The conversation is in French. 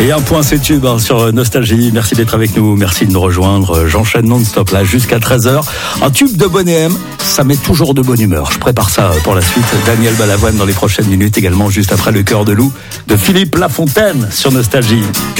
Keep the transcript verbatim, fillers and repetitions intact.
Et un point, c'est tube hein, sur Nostalgie. Merci d'être avec nous, merci de nous rejoindre. J'enchaîne non-stop là jusqu'à treize heures. Un tube de Bonnet M, ça met toujours de bonne humeur. Je prépare ça pour la suite. Daniel Balavoine dans les prochaines minutes, également juste après Le Cœur de Loup de Philippe Lafontaine sur Nostalgie.